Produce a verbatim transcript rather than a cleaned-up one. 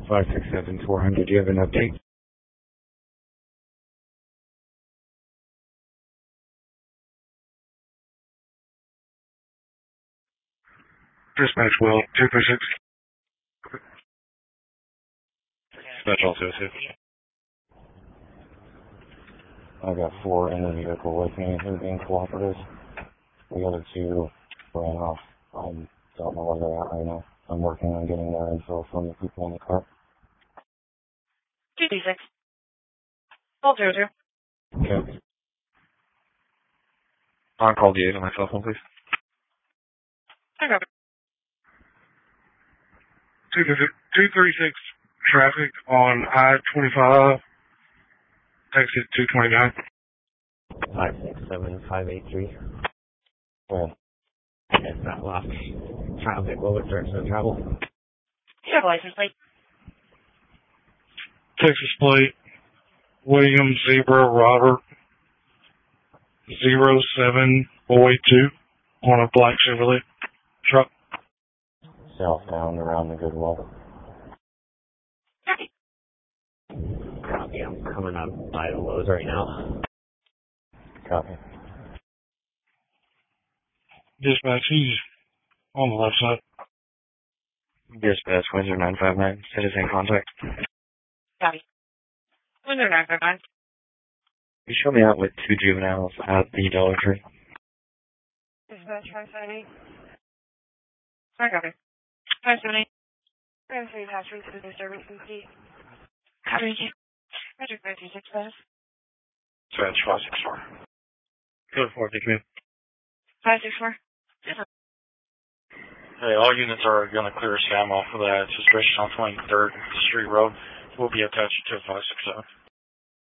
five six seven four hundred, do you have an update? Dispatch Will, two three six. Dispatch also two. I got four in the vehicle with me who are being cooperative. The other two ran off. I don't know where they're at right now. I'm working on getting their info from the people in the car. two three six. Hold zero zero. Okay. On call D eight on my cell phone, please. I got it. two three six traffic on I twenty-five. Exit two twenty-nine. five six seven five eight three. Yeah. It's that last traffic. What was direction of travel? You have a license plate. Texas plate. William Zebra Robert. Zero seven oh eight two on a black Chevrolet truck. Southbound around the Goodwill. Copy. Copy. I'm coming up by the Lowe's right now. Copy. Dispatch, he's on the left side. Dispatch, Windsor nine five nine, citizen contact. Copy. Windsor nine five nine. You show me out with two juveniles at the Dollar Tree. Dispatch five seven eight. I got it. five seven eight. Grand three Hatchery to the disturbance in C. Copy. Roger five two six five. Dispatch five six four. Code four, take me. five six four. Hey, all units are going to clear Sam off of that suspicion on twenty-third Street Road. We'll be attached to five six seven.